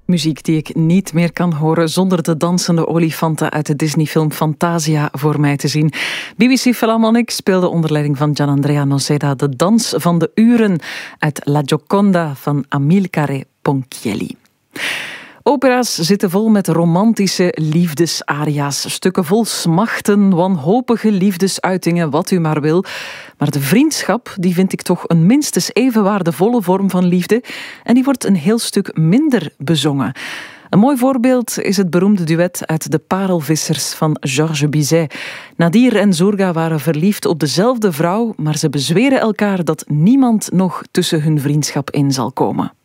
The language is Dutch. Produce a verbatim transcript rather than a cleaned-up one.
Muziek die ik niet meer kan horen zonder de dansende olifanten uit de Disney-film Fantasia voor mij te zien. B B C Philharmonic speelde onder leiding van Gianandrea Noseda de dans van de uren uit La Gioconda van Amilcare Ponchielli. Opera's zitten vol met romantische liefdesaria's. Stukken vol smachten, wanhopige liefdesuitingen, wat u maar wil. Maar de vriendschap, die vind ik toch een minstens even waardevolle vorm van liefde. En die wordt een heel stuk minder bezongen. Een mooi voorbeeld is het beroemde duet uit De Parelvissers van Georges Bizet. Nadir en Zurga waren verliefd op dezelfde vrouw, maar ze bezweren elkaar dat niemand nog tussen hun vriendschap in zal komen.